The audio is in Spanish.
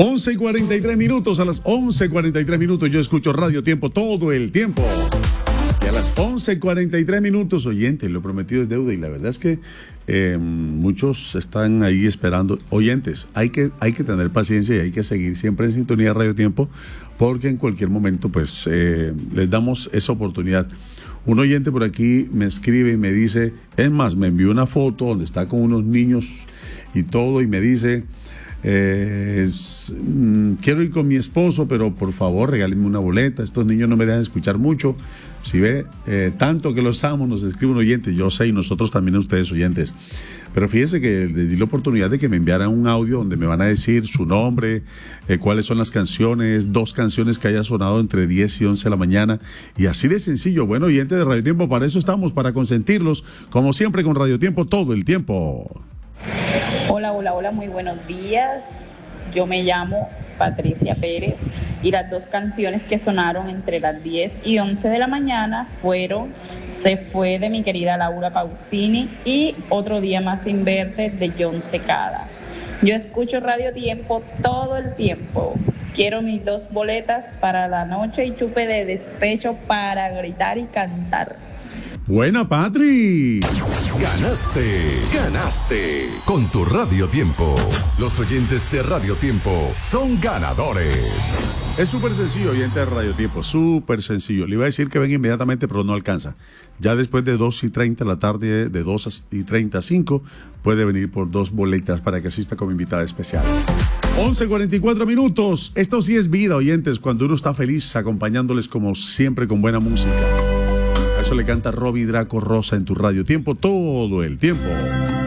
11:43 a las 11:43 yo escucho Radio Tiempo todo el tiempo. Y a las 11:43 oyentes, lo prometido es deuda y la verdad es que muchos están ahí esperando. Oyentes, hay que tener paciencia y hay que seguir siempre en sintonía de Radio Tiempo porque en cualquier momento pues les damos esa oportunidad. Un oyente por aquí me escribe y me dice, es más, me envió una foto donde está con unos niños y todo y me dice... quiero ir con mi esposo, pero por favor regálenme una boleta, estos niños no me dejan escuchar mucho, si ve tanto que los amo, nos escribe un oyente, yo sé y nosotros también a ustedes oyentes, pero fíjense que les di la oportunidad de que me enviaran un audio donde me van a decir su nombre, cuáles son las canciones, 2 canciones que haya sonado entre 10 y 11 de la mañana, y así de sencillo. Bueno, oyentes de Radio Tiempo, para eso estamos, para consentirlos, como siempre con Radio Tiempo todo el tiempo. Hola, muy buenos días. Yo me llamo Patricia Pérez y las 2 canciones que sonaron entre las 10 y 11 de la mañana fueron Se fue de mi querida Laura Pausini y Otro día más sin verte de John Secada. Yo escucho Radio Tiempo todo el tiempo. Quiero mis 2 boletas para la noche y chupe de despecho para gritar y cantar. Buena, Patri. Ganaste con tu Radio Tiempo. Los oyentes de Radio Tiempo son ganadores. Es súper sencillo, oyente de Radio Tiempo, súper sencillo. Le iba a decir que venga inmediatamente, pero no alcanza. Ya después de 2:30 de la tarde, de 2:30 a 5, puede venir por 2 boletas para que asista como invitada especial. 11:44. Esto sí es vida, oyentes, cuando uno está feliz, acompañándoles como siempre con buena música. Eso le canta Robbie Draco Rosa en tu Radio Tiempo todo el tiempo.